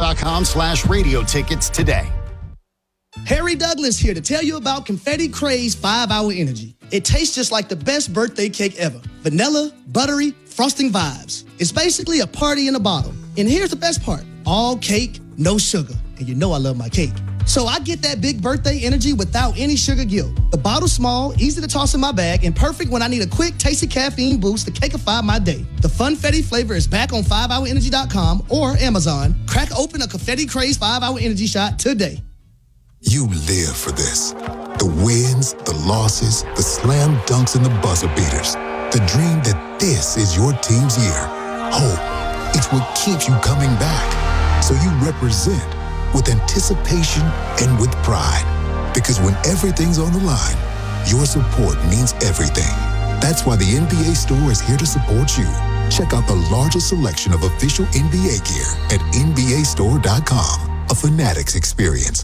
ESPN.com/radio tickets today. Harry Douglas here to tell you about Confetti Craze 5-Hour Energy. It tastes just like the best birthday cake ever. Vanilla, buttery, frosting vibes. It's basically a party in a bottle. And here's the best part. All cake, no sugar. And you know I love my cake. So I get that big birthday energy without any sugar guilt. The bottle's small, easy to toss in my bag, and perfect when I need a quick, tasty caffeine boost to cakeify my day. The Funfetti flavor is back on 5hourenergy.com or Amazon. Crack open a Confetti Craze 5-Hour Energy shot today. You live for this. The wins, the losses, the slam dunks, and the buzzer beaters. The dream that this is your team's year. Hope, it's what keeps you coming back. So you represent with anticipation and with pride. Because when everything's on the line, your support means everything. That's why the NBA Store is here to support you. Check out the largest selection of official NBA gear at NBAstore.com. A Fanatics experience.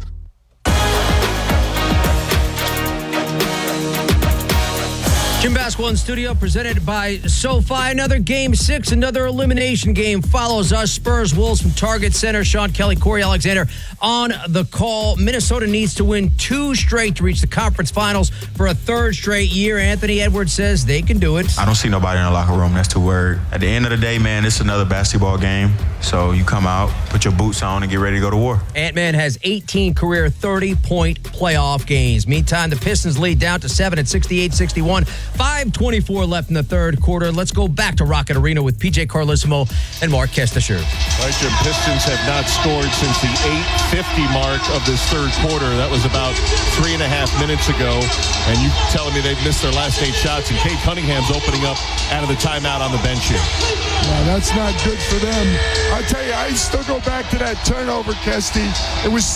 Jim Basketball in studio, presented by SoFi. Another Game 6, another elimination game follows us. Spurs Wolves from Target Center. Sean Kelly, Corey Alexander on the call. Minnesota needs to win 2 straight to reach the conference finals for a 3rd straight year. Anthony Edwards says they can do it. I don't see nobody in the locker room that's too worried. At the end of the day, man, it's another basketball game. So you come out, put your boots on, and get ready to go to war. Ant-Man has 18 career 30-point playoff games. Meantime, the Pistons lead down to 7 at 68-61. 5:24 left in the third quarter. Let's go back to Rocket Arena with PJ Carlesimo and Mark Kestisher. All right, Jim, Pistons have not scored since the 8:50 mark of this third quarter. That was about 3.5 minutes ago. And you telling me they've missed their last 8 shots, and Cade Cunningham's opening up out of the timeout on the bench here. No, that's not good for them. I tell you, I still go back to that turnover, Kesty. It was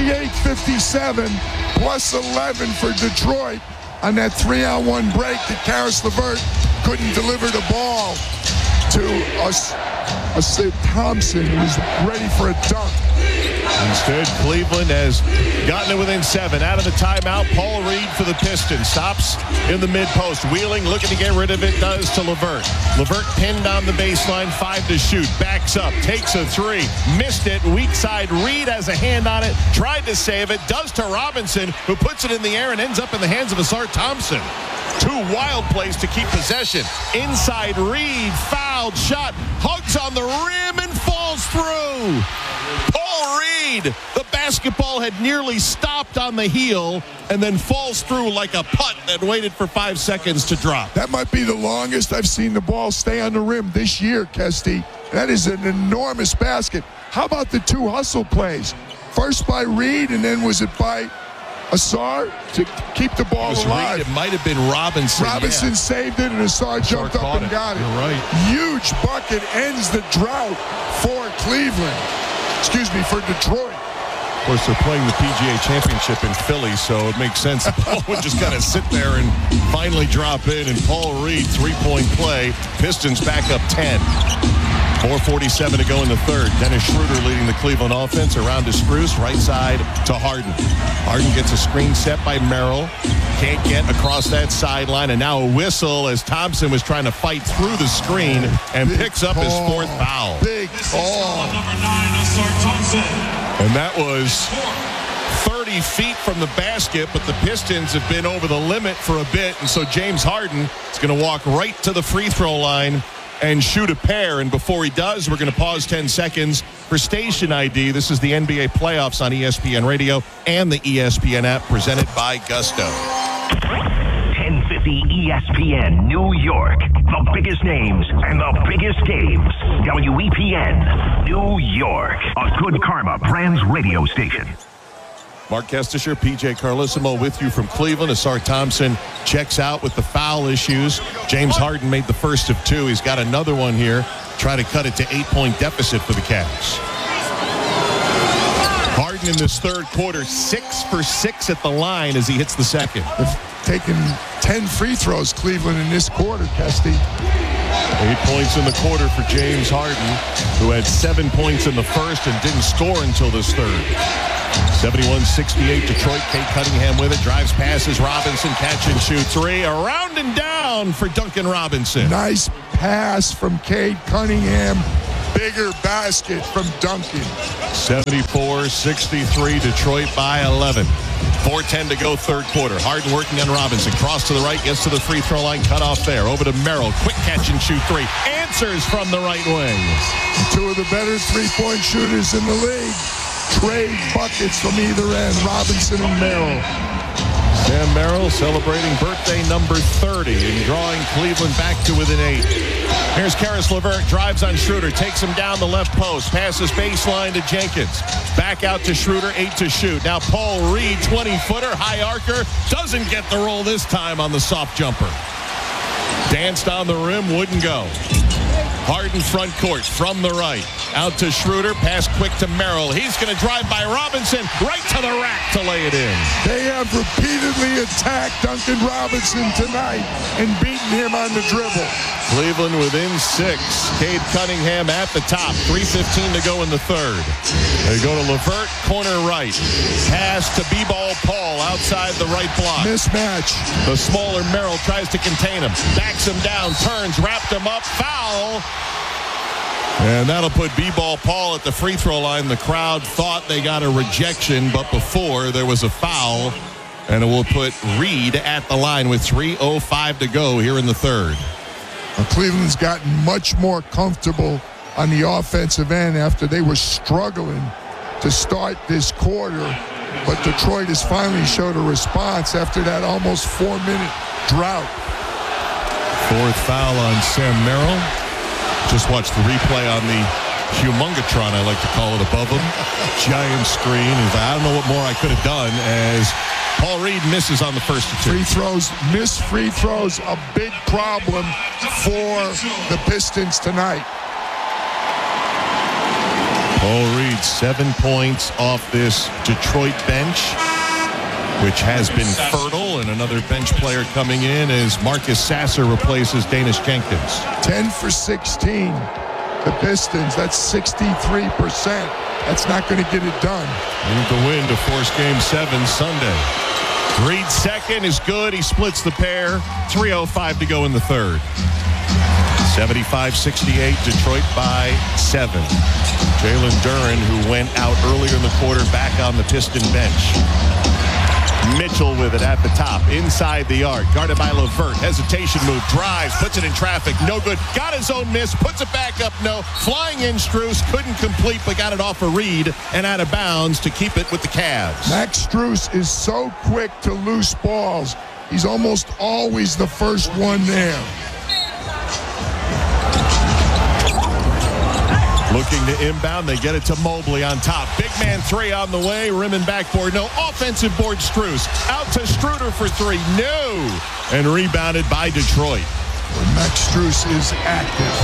68-57 plus 11 for Detroit on that 3-on-1 break that Karis LeVert couldn't deliver the ball to Sid Thompson, who was ready for a dunk. Instead, Cleveland has gotten it within 7. Out of the timeout, Paul Reed for the Pistons. Stops in the mid-post. Wheeling, looking to get rid of it, does to LeVert. LeVert pinned on the baseline, 5 to shoot. Backs up, takes a 3. Missed it. Weak side, Reed has a hand on it. Tried to save it. Does to Robinson, who puts it in the air and ends up in the hands of Asar Thompson. 2 wild plays to keep possession. Inside, Reed, fouled, shot, hugs on the rim and falls through. Paul Reed, the basketball had nearly stopped on the heel and then falls through like a putt that waited for 5 seconds to drop. That might be the longest I've seen the ball stay on the rim this year, Kesty. That is an enormous basket. How about the 2 hustle plays? First by Reed, and then was it by Asar to keep the ball alive? Reed, it might have been Robinson. Robinson saved it, and Asar jumped up and got it. You're right. Huge bucket ends the drought for Cleveland. Excuse me, for Detroit. Of course, they're playing the PGA Championship in Philly, so it makes sense the ball would just kind of sit there and finally drop in. And Paul Reed, 3-point play. Pistons back up 10. 4:47 to go in the third. Dennis Schroeder leading the Cleveland offense around to Spruce, right side to Harden. Harden gets a screen set by Merrill. Can't get across that sideline, and now a whistle as Thompson was trying to fight through the screen and picks up his 4th foul. Big call. And that was 30 feet from the basket, but the Pistons have been over the limit for a bit, and so James Harden is going to walk right to the free throw line and shoot a pair. And before he does, we're going to pause 10 seconds for station ID. This is the NBA playoffs on ESPN Radio and the ESPN app, presented by Gusto. 1050 ESPN New York. The biggest names and the biggest games. WEPN New York. A Good Karma Brands radio station. Mark Kestisher, PJ Carlesimo with you from Cleveland. Asar Thompson checks out with the foul issues. James Harden made the first of 2. He's got another one here. Try to cut it to 8-point deficit for the Cavs. Harden in this third quarter, 6 for 6 at the line as he hits the second. They've taken 10 free throws, Cleveland, in this quarter, Kesty. 8 points in the quarter for James Harden, who had 7 points in the first and didn't score until this third. 71-68 Detroit. Cade Cunningham with it. Drives, passes. Robinson, catch and shoot 3. Around and down for Duncan Robinson. Nice pass from Cade Cunningham. bigger basket from Duncan. 74-63, Detroit by 11. 4:10 to go, third quarter. Harden working on Robinson. Cross to the right, gets to the free throw line, cut off there. Over to Merrill. Quick catch and shoot three. Answers from the right wing. Two of the better three-point shooters in the league. Trade buckets from either end, Robinson and Merrill. Sam Merrill celebrating birthday number 30 and drawing Cleveland back to within 8. Here's Karis LeVert, drives on Schroeder, takes him down the left post, passes baseline to Jenkins. Back out to Schroeder, 8 to shoot. Now Paul Reed, 20-footer, high arcer, doesn't get the roll this time on the soft jumper. Danced on the rim, wouldn't go. Harden front court from the right. Out to Schroeder. Pass quick to Merrill. He's going to drive by Robinson. Right to the rack to lay it in. They have repeatedly attacked Duncan Robinson tonight and beaten him on the dribble. Cleveland within 6. Cade Cunningham at the top. 3:15 to go in the third. They go to LeVert, corner right. Pass to B-ball Paul outside the right block. Mismatch. The smaller Merrill tries to contain him. Backs him down, turns, wrapped him up. Foul. And that'll put B-ball Paul at the free throw line. The crowd thought they got a rejection, but before there was a foul. And it will put Reed at the line with 3:05 to go here in the third. Well, Cleveland's gotten much more comfortable on the offensive end after they were struggling to start this quarter. But Detroit has finally showed a response after that almost 4-minute drought. Fourth foul on Sam Merrill. Just watched the replay on the Humongatron, I like to call it, above him. Giant screen. He's like, I don't know what more I could have done, as Paul Reed misses on the first two. Free throws, missed free throws, a big problem for the Pistons tonight. Paul Reed, 7 points off this Detroit bench, which has been fertile, and another bench player coming in as Marcus Sasser replaces Danish Jenkins. 10 for 16. The Pistons, that's 63%. That's not going to get it done. Need the win to force Game 7 Sunday. Reed second is good. He splits the pair. 3:05 to go in the third. 75-68, Detroit by 7. Jalen Duren, who went out earlier in the quarter, back on the Piston bench. Mitchell with it at the top, inside the arc, guarded by LeVert. Hesitation move, drives, puts it in traffic, no good. Got his own miss, puts it back up, no. Flying in Strus, couldn't complete, but got it off a Reed and out of bounds to keep it with the Cavs. Max Strus is so quick to loose balls. He's almost always the first one there. Looking to inbound, they get it to Mobley on top. Big man three on the way, rim and backboard, no. Offensive board, Strus. Out to Schroeder for three, no. And rebounded by Detroit. Max Strus is active.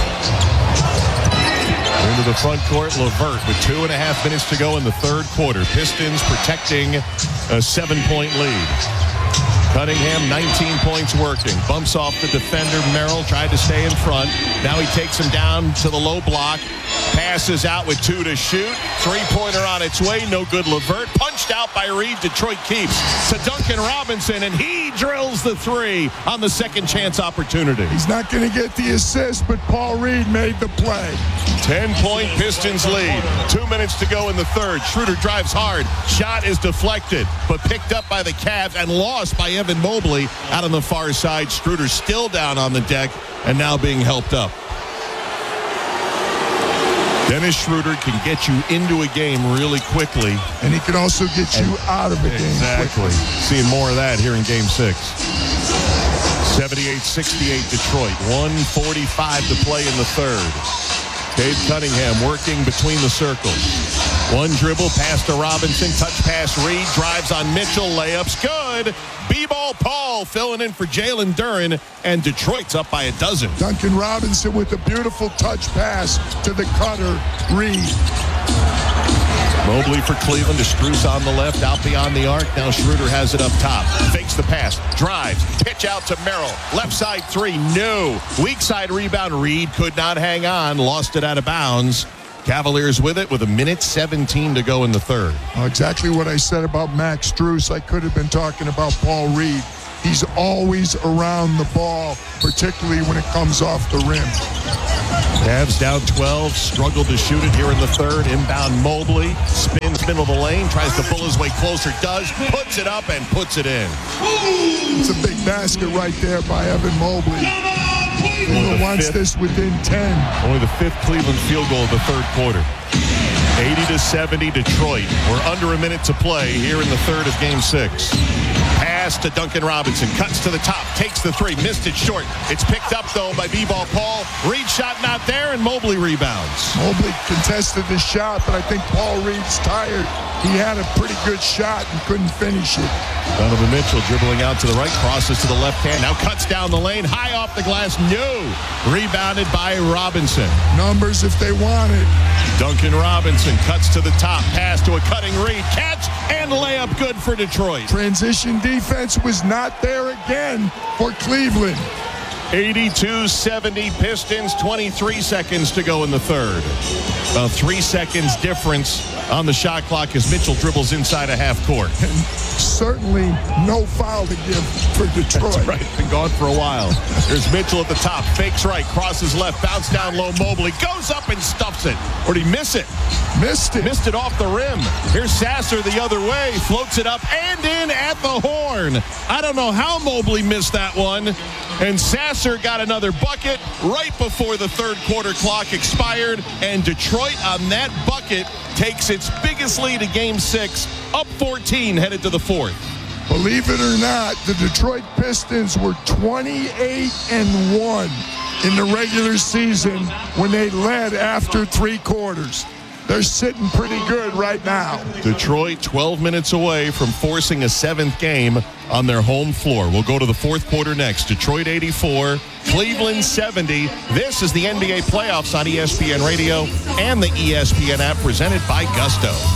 Into the front court, LeVert with 2.5 minutes to go in the third quarter. Pistons protecting a 7-point lead. Cunningham, 19 points working. Bumps off the defender. Merrill tried to stay in front. Now he takes him down to the low block. Passes out with 2 to shoot. Three-pointer on its way. No good. LeVert punched out by Reed. Detroit keeps to Duncan Robinson, and he drills the three on the second chance opportunity. He's not going to get the assist, but Paul Reed made the play. 10-point Pistons lead. 2 minutes to go in the third. Schroeder drives hard. Shot is deflected, but picked up by the Cavs and lost by Evan Mobley out on the far side. Schroeder still down on the deck and now being helped up. Dennis Schroeder can get you into a game really quickly. And he can also get you out of a game exactly. quickly. Seeing more of that here in Game 6. 78-68 Detroit. 1:45 to play in the third. Cade Cunningham working between the circles. One dribble, pass to Robinson, touch pass Reed, drives on Mitchell, layups good. B-ball Paul filling in for Jalen Duren, and Detroit's up by 12. Duncan Robinson with a beautiful touch pass to the cutter, Reed. Mobley for Cleveland to Strus on the left, out beyond the arc. Now Schroeder has it up top. Fakes the pass, drives, pitch out to Merrill. Left side three, no. Weak side rebound, Reed could not hang on, lost it out of bounds. Cavaliers with it with 1:17 to go in the third. Exactly what I said about Max Strus. I could have been talking about Paul Reed. He's always around the ball, particularly when it comes off the rim. Cavs down 12, struggled to shoot it here in the third. Inbound Mobley, spins middle of the lane, tries to pull his way closer, does, puts it up and puts it in. It's a big basket right there by Evan Mobley. Cleveland wants this within 10. Only the fifth Cleveland field goal of the third quarter. 80-70 Detroit. We're under a minute to play here in the third of Game 6. Pass to Duncan Robinson. Cuts to the top. Takes the three. Missed it short. It's picked up, though, by B-Ball Paul. Reed shot not there, and Mobley rebounds. Mobley contested the shot, but I think Paul Reed's tired. He had a pretty good shot and couldn't finish it. Donovan Mitchell dribbling out to the right. Crosses to the left hand. Now cuts down the lane. High off the glass. No. Rebounded by Robinson. Numbers if they want it. Duncan Robinson cuts to the top. Pass to a cutting Reed. Catch and layup good for Detroit. Transition defense was not there again for Cleveland. 82-70 Pistons, 23 seconds to go in the third. About 3 seconds difference on the shot clock as Mitchell dribbles inside a half court. And certainly no foul to give for Detroit. That's right, been gone for a while. There's Mitchell at the top, fakes right, crosses left, bounce down low, Mobley goes up and stuffs it. Or did he miss it? Missed it. Missed it off the rim. Here's Sasser the other way, floats it up and in at the horn. I don't know how Mobley missed that one. And Sasser got another bucket right before the third quarter clock expired. And Detroit on that bucket takes its biggest lead of Game 6, up 14 headed to the fourth. Believe it or not, the Detroit Pistons were 28-1 in the regular season when they led after 3 quarters. They're sitting pretty good right now. Detroit 12 minutes away from forcing a 7th game on their home floor. We'll go to the fourth quarter next. Detroit 84, Cleveland 70. This is the NBA playoffs on ESPN Radio and the ESPN app presented by Gusto.